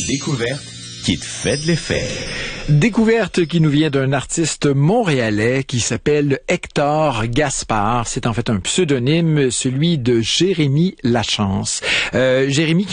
découverte qui te fait de l'effet. Découverte qui nous vient d'un artiste montréalais qui s'appelle Hector Gaspard. C'est en fait un pseudonyme, celui de Jérémy Lachance. Jérémy